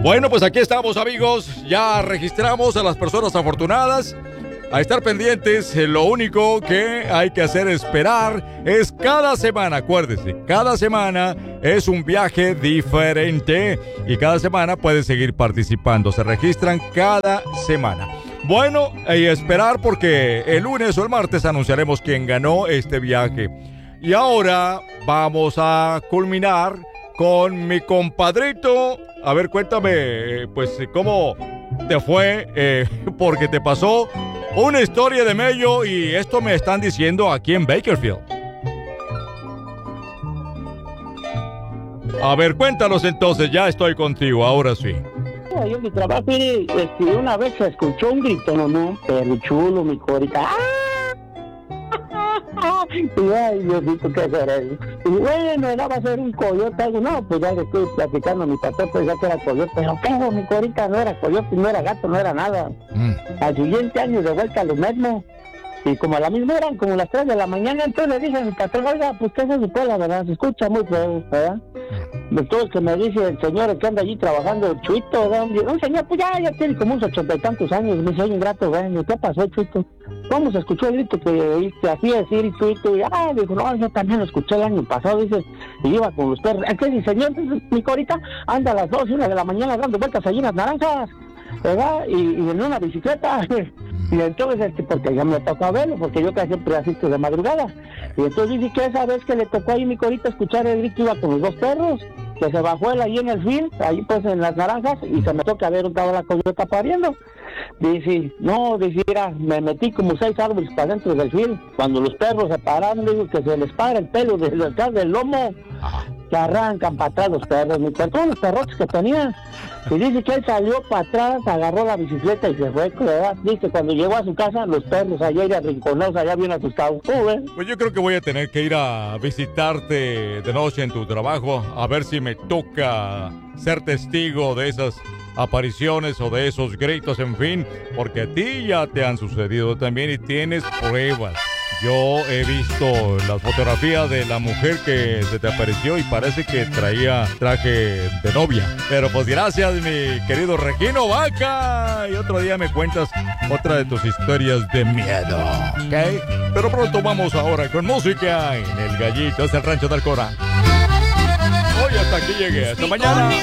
Bueno, pues aquí estamos, amigos. Ya registramos a las personas afortunadas. A estar pendientes, lo único que hay que hacer esperar es cada semana, acuérdese, cada semana es un viaje diferente y cada semana pueden seguir participando, se registran cada semana. Bueno, y esperar porque el lunes o el martes anunciaremos quién ganó este viaje. Y ahora vamos a culminar con mi compadrito. A ver, cuéntame, pues, cómo te fue, porque te pasó una historia de mello y esto me están diciendo aquí en Bakersfield. A ver, cuéntanos entonces, ya estoy contigo, ahora sí. Yo en mi trabajo, una vez se escuchó un grito, no, pero chulo, mi corita. Y ay, Diosito, ¿qué será eso? Y bueno, era va a ser un coyote, algo, no, pues ya le estoy platicando a mi papá, pues ya que era coyote, pero mi corita no era coyote, no era gato, no era nada. Al siguiente año de vuelta a lo mismo, y como a la misma eran como las 3 de la mañana, entonces le dije a mi patrón, oiga, pues qué se supone, la verdad, se escucha muy feo, ¿verdad? Entonces que me dice el señor que anda allí trabajando, Chuito, ¿verdad? Un señor, pues ya tiene como unos 80 y tantos años, me dice, oye, ingrato, bueno, ¿qué pasó, Chuito? ¿Cómo se escuchó el grito que hacía decir Chuito? Y dijo, no, yo también lo escuché el año pasado, dice, y iba con los perros. ¿Qué dice, señor? Mi corita anda a las 2 y 1 de la mañana dando vueltas allí en las naranjas, ¿verdad? Y en una bicicleta. Y entonces, porque ya me tocó verlo, porque yo casi siempre asisto de madrugada. Y entonces dice que esa vez que le tocó ahí mi corita escuchar el grito, iba con los 2 perros, que se bajó él ahí en el field, ahí pues en las naranjas, y se me toca ver un estaba la coyota pariendo. Dice, no, mira, me metí como 6 árboles para dentro del field. Cuando los perros se pararon, digo que se les para el pelo de detrás del lomo. Que arrancan para atrás los perros, todos los perrotes que tenían. Y dice que él salió para atrás, agarró la bicicleta y se fue, ¿verdad? Dice, cuando llegó a su casa, los perros allá arrinconados, allá bien asustados. Pues yo creo que voy a tener que ir a visitarte de noche en tu trabajo, a ver si me toca ser testigo de esas apariciones o de esos gritos, en fin, porque a ti ya te han sucedido también y tienes pruebas. Yo he visto las fotografías de la mujer que se te apareció y parece que traía traje de novia. Pero pues gracias, mi querido Regino Vaca. Y otro día me cuentas otra de tus historias de miedo, ¿ok? Pero pronto vamos ahora con música en El Gallito, es el Rancho del Cora. Hoy hasta aquí llegué. Hasta mañana.